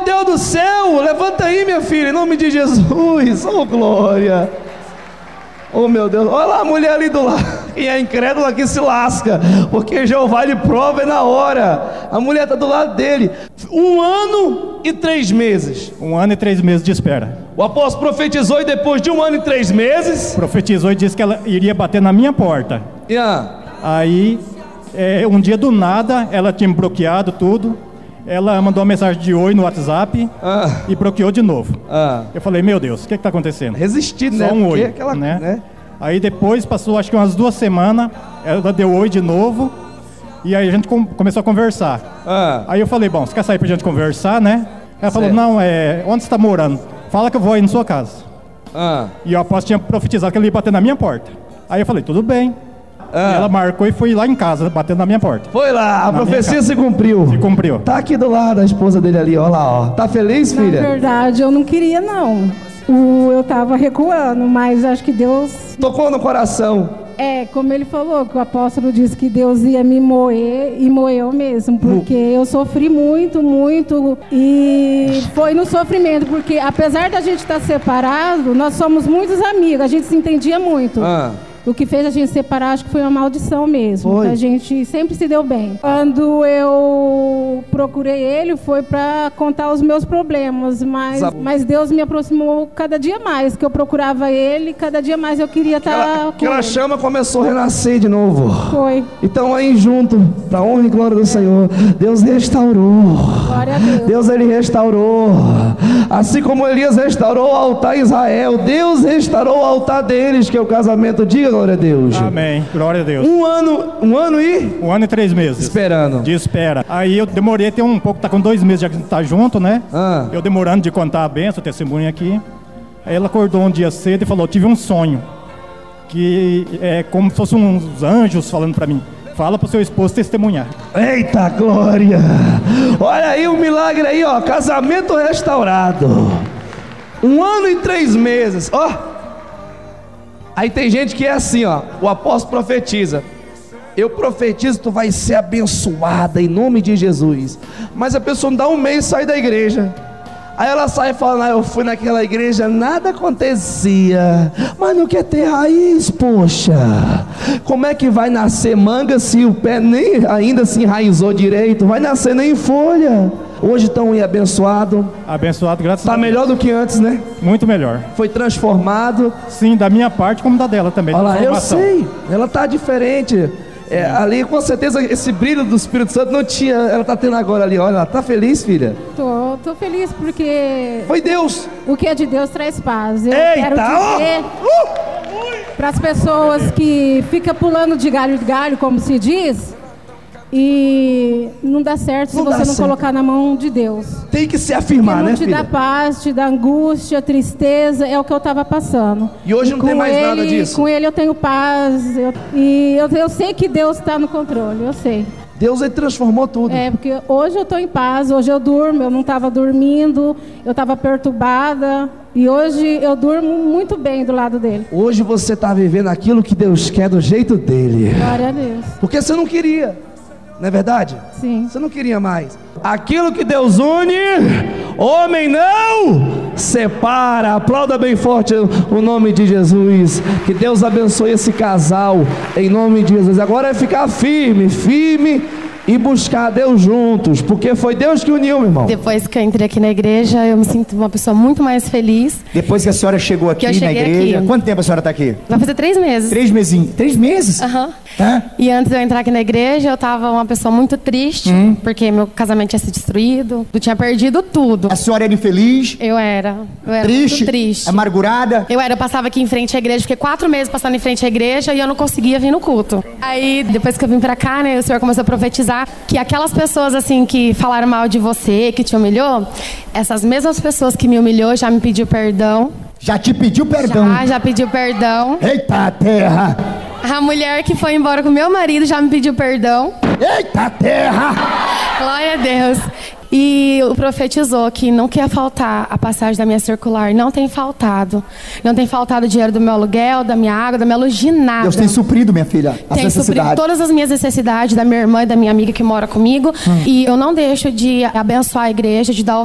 Deus do céu, levanta aí, minha filha, em nome de Jesus. Oh, glória. Oh, meu Deus, olha lá a mulher ali do lado. Quem é incrédulo aqui se lasca, porque Jeová lhe prova é na hora. A mulher está do lado dele. 1 ano e 3 meses. 1 ano e 3 meses de espera. O apóstolo profetizou e depois de 1 ano e 3 meses... Profetizou e disse que ela iria bater na minha porta. Aí, um dia do nada, ela tinha me bloqueado tudo. Ela mandou uma mensagem de oi no WhatsApp e bloqueou de novo. Eu falei, meu Deus, o que está acontecendo? Resistir, só né? um oi, aquela, né? Aí depois passou acho que umas 2 semanas, ela deu oi de novo. E aí a gente começou a conversar. Aí eu falei, bom, você quer sair pra gente conversar, né? Ela falou, não, onde você está morando? Fala que eu vou aí na sua casa. E o apóstolo tinha profetizado que ele ia bater na minha porta. Aí eu falei, tudo bem. E ela marcou e foi lá em casa, batendo na minha porta. Foi lá, a profecia se cumpriu. Se cumpriu. Tá aqui do lado a esposa dele ali, ó lá, ó. Tá feliz, filha? Na verdade, eu não queria, não. Eu tava recuando, mas acho que Deus... Tocou no coração. Como ele falou, que o apóstolo disse que Deus ia me moer, e moeu mesmo, porque eu sofri muito, muito, e foi no sofrimento, porque apesar da gente estar separado, nós somos muitos amigos, a gente se entendia muito. O que fez a gente separar, acho que foi uma maldição mesmo. A gente sempre se deu bem. Quando eu procurei ele, foi para contar os meus problemas. Mas Deus me aproximou cada dia mais. Que eu procurava ele, cada dia mais eu queria estar com aquela ele. chama começou a renascer de novo. Foi. Então aí junto, para honra e glória do Senhor, Deus restaurou. Glória a Deus. Deus, ele restaurou. Assim como Elias restaurou o altar em Israel, Deus restaurou o altar deles, que é o casamento. Diga glória a Deus. Amém, glória a Deus. 1 ano e? 1 ano e 3 meses. Esperando. De espera. Aí eu demorei até um pouco, tá com 2 meses já que a gente tá junto, né? Eu demorando de contar a bênção, o testemunho aqui. Aí ela acordou um dia cedo e falou, tive um sonho. Que é como se fossem uns anjos falando pra mim. Fala pro seu esposo testemunhar. Eita glória. Olha aí o milagre aí, ó. Casamento restaurado. 1 ano e 3 meses. Ó. Aí tem gente que é assim, ó. O apóstolo profetiza. Eu profetizo, tu vai ser abençoada em nome de Jesus. Mas a pessoa não dá 1 mês e sai da igreja. Aí ela sai falando, eu fui naquela igreja, nada acontecia. Mas não quer ter raiz, poxa. Como é que vai nascer manga se o pé nem ainda se enraizou direito? Vai nascer nem folha. Hoje estão abençoado. Abençoado, graças a Deus. Tá melhor do que antes, né? Muito melhor. Foi transformado. Sim, da minha parte como da dela também. Olha lá, eu sei. Ela tá diferente. Ali com certeza esse brilho do Espírito Santo não tinha. Ela tá tendo agora ali. Olha lá, tá feliz, filha? Tô feliz porque... Foi Deus. O que é de Deus traz paz. Eu Eita, quero dizer para as pessoas que ficam pulando de galho em galho, como se diz... E não dá certo se você não colocar na mão de Deus. Tem que se afirmar, né, filha? Te dá paz, te dá angústia, tristeza, é o que eu estava passando. E hoje não tem mais nada disso? Com ele eu tenho paz, eu sei que Deus está no controle, eu sei. Deus, ele transformou tudo. Porque hoje eu estou em paz, hoje eu durmo, eu não estava dormindo, eu estava perturbada. E hoje eu durmo muito bem do lado dele. Hoje você está vivendo aquilo que Deus quer do jeito dele. Glória a Deus. Porque você não queria. Não é verdade? Sim. Você não queria mais. Aquilo que Deus une, homem não separa. Aplauda bem forte o nome de Jesus. Que Deus abençoe esse casal em nome de Jesus. Agora é ficar firme, firme e buscar Deus juntos, porque foi Deus que uniu, meu irmão. Depois que eu entrei aqui na igreja, eu me sinto uma pessoa muito mais feliz. Depois que a senhora chegou aqui na igreja, quanto tempo a senhora está aqui? Vai fazer 3 meses. 3 mesinhos. 3 meses? Aham. E antes de eu entrar aqui na igreja, eu tava uma pessoa muito triste, porque meu casamento tinha se destruído, eu tinha perdido tudo. A senhora era infeliz? Eu era triste? Muito triste. Amargurada? Eu passava aqui em frente à igreja, fiquei 4 meses passando em frente à igreja e eu não conseguia vir no culto. Aí, depois que eu vim pra cá, né, o Senhor começou a profetizar que aquelas pessoas, assim, que falaram mal de você, que te humilhou, essas mesmas pessoas que me humilhou já me pediu perdão. Já te pediu perdão? Já pediu perdão. Eita terra! A mulher que foi embora com meu marido já me pediu perdão. Eita terra! Glória a Deus. E profetizou que não ia faltar a passagem da minha circular. Não tem faltado. Não tem faltado o dinheiro do meu aluguel, da minha água, da minha luz, de nada. Deus tem suprido, minha filha, as necessidades. Tem suprido todas as minhas necessidades, da minha irmã e da minha amiga que mora comigo. E eu não deixo de abençoar a igreja, de dar